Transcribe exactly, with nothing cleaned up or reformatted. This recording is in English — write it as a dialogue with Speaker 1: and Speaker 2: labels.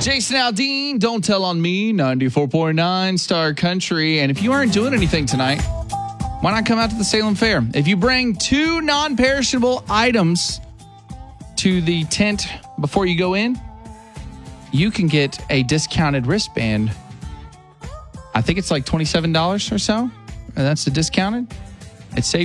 Speaker 1: Jason Aldean, Don't Tell on Me, ninety-four point nine Star Country. And if you aren't doing anything tonight, why not come out to the Salem Fair? If you bring two non-perishable items to the tent before you go in, you can get a discounted wristband. I think it's like twenty-seven dollars or so. And that's the discounted. It saves